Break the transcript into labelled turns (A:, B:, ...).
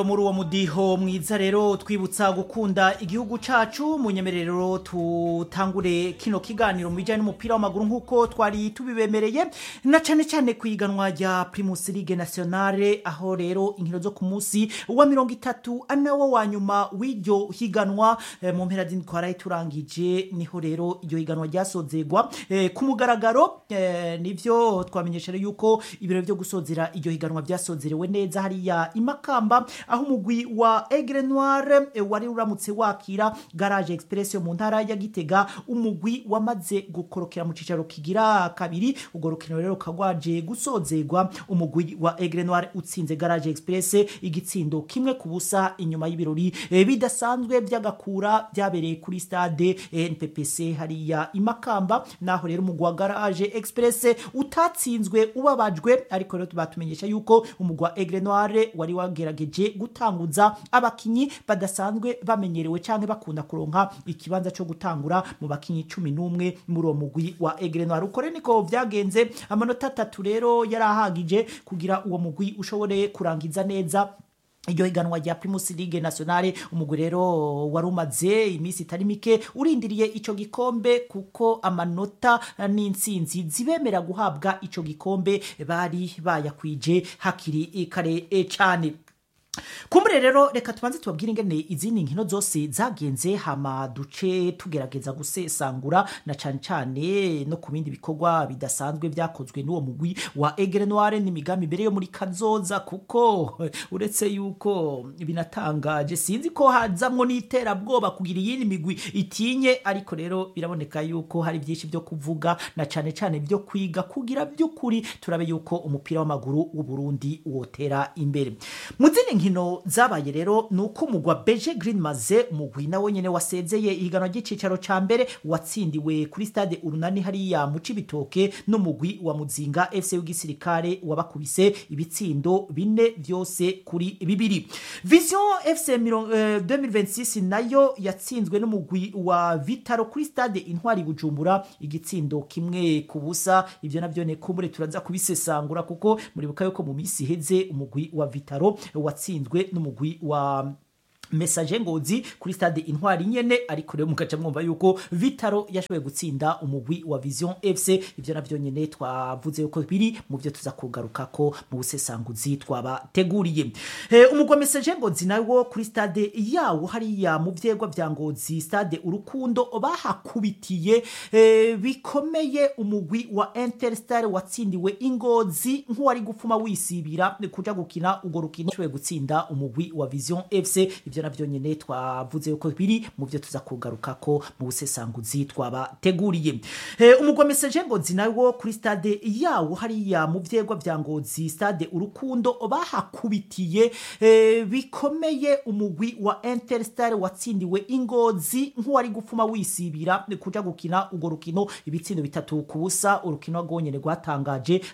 A: muri uwo mudiho mwiza rero twibutsa gukunda igihugu cacu munyemerero tutangure kino kiganiro mu bijanye n'umupira w'amaguru nkuko twari tubibemereye na cane cane kwiganwa rya Primus League Nationale aho rero inkino zo ku munsi wa 30 anawo wanyuma w'iryo higanwa mu mpera z'indwara turangije niho rero iryo higanwa ryasozegwa ku mugaragaro nivyo twamenyesha yuko ibiro byo gusozera iryo higanwa byasozerewe neza hariya Imakamba aho umugwi wa Aigle Noir wari uramutse wakira Garage Express yo mu ntara ya Gitega umugwi wamaze gukorokera mu cicaro kigira kabiri ugo rukino rero kagwaje gusozegwa umugwi wa Aigle Noir utsinze Garage Express igitsindo kimwe kubusa inyuma y'ibirori bidasanzwe by'agakura byabereye kuri stade NPPC hariya Imakamba naho rero umugwi wa Garage Express utatsinzwe ubabajwe ariko rero tubatumenyesha yuko umugwi wa Aigle Noir wari wagerageje gutanguza abakinyi badasanzwe bamenyerewe canke bakunda kuronka ikibanza cyo gutangura mu bakinyi 11 muri uwo mugwi wa Aigle Noir ukore niko vyagenze amanota 3 rero yarahagije kugira uwo mugwi ushobore kurangiza neza iryo higanwa rya Primus League Nationale umugwi rero warumaze imisi itari mike urindiriye ico gikombe kuko amanota n'intsinzi zibemera guhabwa ico gikombe bari bayakwije hakiri kare cane. Kumbure rero reka tubanze tubabwire ingene izindi nkino zose zagenze hama duce tugerageza gusesangura na cane no ku bindi bikorwa bidasanzwe byakozwe n'uwo mugwi wa Aigle Noir n'imigambi mbere yo muri kazoza kuko uretse yuko binatangaje sinzi ko hazamwo n'iterabwoba kugira iyindi migwi itinye ariko rero biraboneka yuko hari byinshi byo kuvuga na cane byo kwiga kugira by'ukuri turabe yuko umupira w'amaguru w'u Burundi wotera imbere muzindi nkino zabaye rero nuko umugwa Beje Green Maze umugwi nawe nyene wasezeye ihiganwa ry'icicaro ca mbere watsindiwe kuri stade Urunani hariya mu Cibitoke n'umugwi wa Muzinga FC w'igisirikare wabakubise ibitsindo bine vyose kuri bibiri. Vision FC 2026 nayo yatsinzwe n'umugwi wa Vitaro kuri stade Intwari Bujumbura igitsindo kimwe kubusa ivyo navyo ne kumure turaza kubisesangura kuko muri buka yuko mu misi heze umugwi wa Vitaro watsinzwe n'umugwi wa Message Ngozi kuri stade Intwari nyene ariko rero mukaca mwumva yuko Vitaro yashoboye gutsinda umugwi wa Vision FC ivyo navyo nyene twavuze yuko biri mu byo tuza kugarukako mu busesanguzi twabateguriye. Umugwi wa Message Ngozi nawo kuri stade yawo hariya mu vyegwa vya Ngozi stade Urukundo bahakubitiye bikomeye umugwi wa Interstar watsindiwe Ingozi nk'uwari gufuma wisibira kuja gukina ugo rukino ashoboye gutsinda umugwi wa Vision FC ivyo navyo nyene twavuze yuko biri mu byo tuza kugarukako mu busesanguzi twabateguriye. Umugwa Message Ngozi nawo kuri stade yawo hariya mu vyegwa vya Ngozi stade Urukundo bahakubitiye bikomeye umugwi wa Interstar watsindiwe Ingozi nk'uwari gufuma wisibira kuja gukina ugo rukino ibitsindo 3 kubusa urukino rwonyene rwatangaje